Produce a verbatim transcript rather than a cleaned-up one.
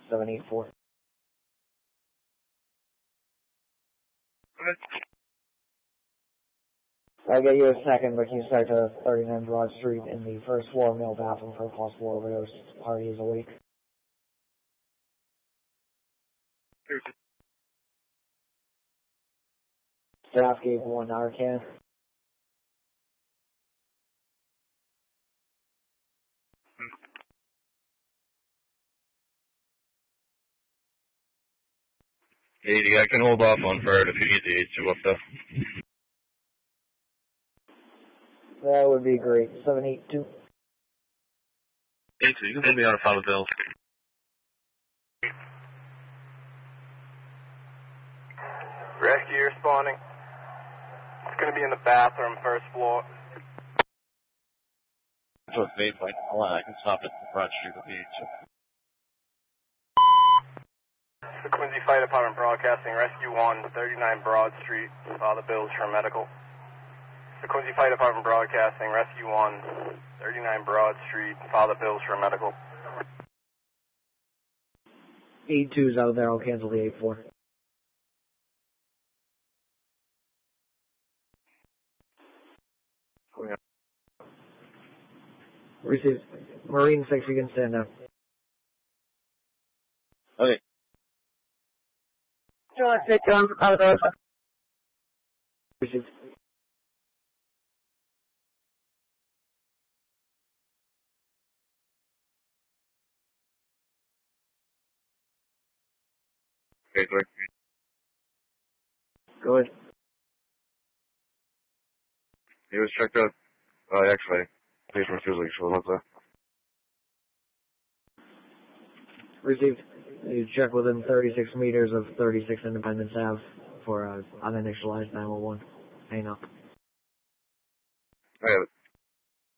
seven eight four. Okay. I'll get you a second, but can you start to thirty-nine Broad Street in the first floor male bathroom for a possible overdose? Party is awake. Staff gave one Narcan. eighty, I can hold off on Ferd if you need the eight two up there. That would be great. seven eight two. eight two, you can put me on a follow bill. Rescue responding. It's going to be in the bathroom, first floor. So it's eight point. Hold on, I can stop at Broad Street with the eight two. The Quincy Fire Department Broadcasting, Rescue one, thirty-nine Broad Street, Father Bills for medical. The Quincy Fire Department Broadcasting, Rescue one, thirty-nine Broad Street, Father Bills for medical. eight two's out there, I'll cancel the eight four. Received. Marine six, you can stand now. Okay. Do you want to take down out of the... Received. Okay, sorry. Go ahead. He was checked out by uh, X-ray. Patient refusal, you sure there. Received. You check within thirty-six meters of thirty-six Independence Avenue for uh, uninitialized nine one one. Hang up. I have it.